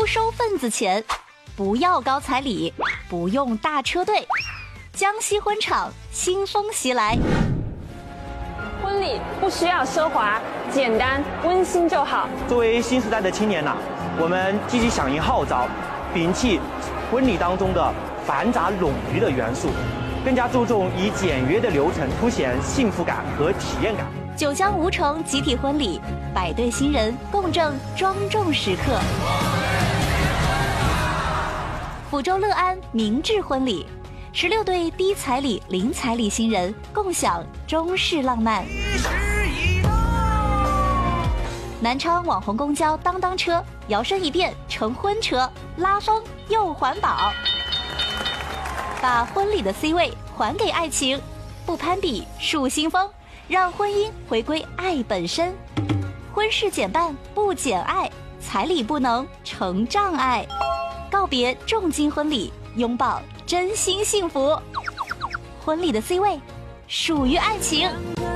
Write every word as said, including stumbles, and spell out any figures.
不收份子钱，不要高彩礼，不用大车队。江西婚场新风袭来。 婚礼不需要奢华，简单温馨就好。 作为新时代的青年呐、啊，我们积极响应号召，摒弃婚礼当中的繁杂冗余的元素，更加注重以简约的流程凸显幸福感和体验感。 九江吴城集体婚礼，百对新人共振庄重时刻。抚州乐安明志婚礼，十六对低彩礼、零彩礼新人共享中式浪漫。南昌网红公交当当车摇身一变成婚车，拉风又环保，把婚礼的 C 位还给爱情，不攀比树新风，让婚姻回归爱本身。婚事减半不减爱，彩礼不能成障碍。告别重金婚礼，拥抱真心幸福。婚礼的 C 位属于爱情。